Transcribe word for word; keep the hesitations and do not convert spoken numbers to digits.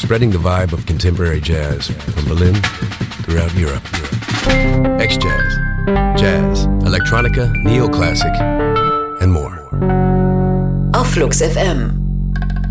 spreading the vibe of contemporary jazz from Berlin throughout Europe. X-Jazz, Jazz, Electronica, Neoclassic and more. Auf Flux F M.